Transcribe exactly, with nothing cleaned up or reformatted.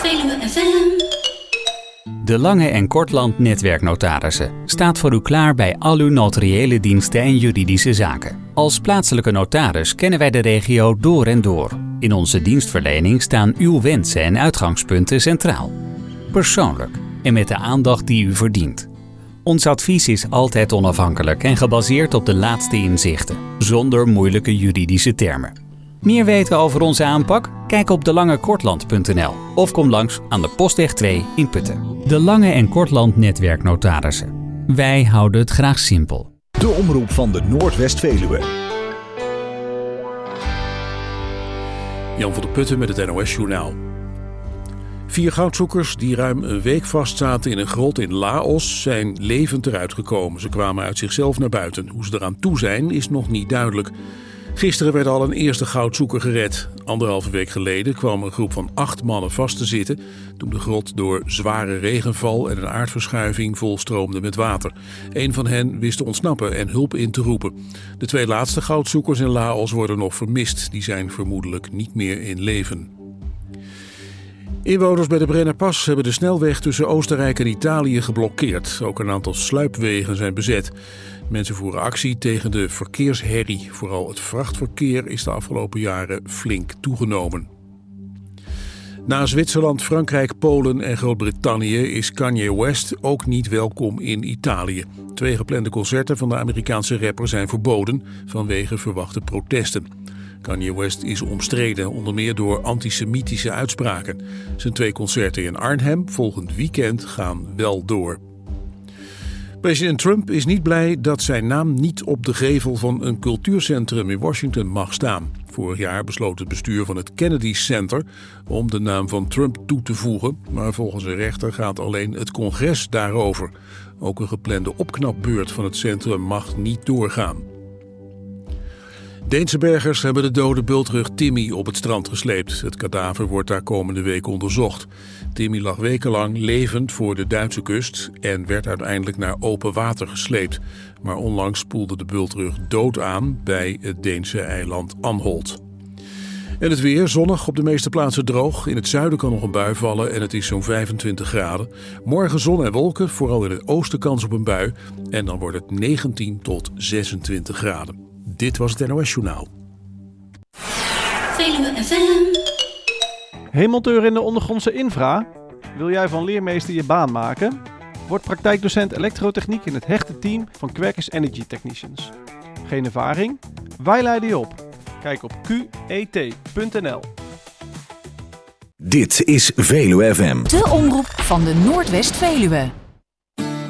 Veluwe F M. De Lange en Kortland Netwerknotarissen staat voor u klaar bij al uw notariële diensten en juridische zaken. Als plaatselijke notaris kennen wij de regio door en door. In onze dienstverlening staan uw wensen en uitgangspunten centraal. Persoonlijk en met de aandacht die u verdient. Ons advies is altijd onafhankelijk en gebaseerd op de laatste inzichten, zonder moeilijke juridische termen. Meer weten over onze aanpak? Kijk op de lange kortland punt n l of kom langs aan de Postweg twee in Putten. De Lange en Kortland Netwerknotarissen. Wij houden het graag simpel. De omroep van de Noordwest-Veluwe. Jan van der Putten met het N O S-journaal. Vier goudzoekers die ruim een week vastzaten in een grot in Laos zijn levend eruit gekomen. Ze kwamen uit zichzelf naar buiten. Hoe ze eraan toe zijn is nog niet duidelijk. Gisteren werd al een eerste goudzoeker gered. Anderhalve week geleden kwam een groep van acht mannen vast te zitten toen de grot door zware regenval en een aardverschuiving volstroomde met water. Een van hen wist te ontsnappen en hulp in te roepen. De twee laatste goudzoekers in Laos worden nog vermist. Die zijn vermoedelijk niet meer in leven. Inwoners bij de Brennerpas hebben de snelweg tussen Oostenrijk en Italië geblokkeerd. Ook een aantal sluipwegen zijn bezet. Mensen voeren actie tegen de verkeersherrie. Vooral het vrachtverkeer is de afgelopen jaren flink toegenomen. Na Zwitserland, Frankrijk, Polen en Groot-Brittannië is Kanye West ook niet welkom in Italië. Twee geplande concerten van de Amerikaanse rapper zijn verboden vanwege verwachte protesten. Kanye West is omstreden, onder meer door antisemitische uitspraken. Zijn twee concerten in Arnhem volgend weekend gaan wel door. President Trump is niet blij dat zijn naam niet op de gevel van een cultuurcentrum in Washington mag staan. Vorig jaar besloot het bestuur van het Kennedy Center om de naam van Trump toe te voegen, maar volgens een rechter gaat alleen het congres daarover. Ook een geplande opknapbeurt van het centrum mag niet doorgaan. Deense bergers hebben de dode bultrug Timmy op het strand gesleept. Het kadaver wordt daar komende week onderzocht. Timmy lag wekenlang levend voor de Duitse kust en werd uiteindelijk naar open water gesleept. Maar onlangs spoelde de bultrug dood aan bij het Deense eiland Anholt. En het weer, zonnig, op de meeste plaatsen droog. In het zuiden kan nog een bui vallen en het is zo'n vijfentwintig graden. Morgen zon en wolken, vooral in het oosten kans op een bui. En dan wordt het negentien tot zesentwintig graden. Dit was het N O S-journaal. Veluwe F M. Heelmonteur in de ondergrondse infra? Wil jij van leermeester je baan maken? Word praktijkdocent elektrotechniek in het hechte team van Quercus Energy Technicians. Geen ervaring? Wij leiden je op. Kijk op q e t punt n l. Dit is Veluwe F M. De omroep van de Noordwest-Veluwe.